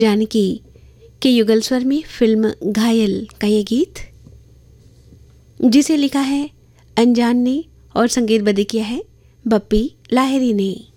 जानकी के युगल स्वर में फिल्म घायल का ये गीत, जिसे लिखा है अनजान ने और संगीतबद्ध किया है बप्पी लाहिरी ने।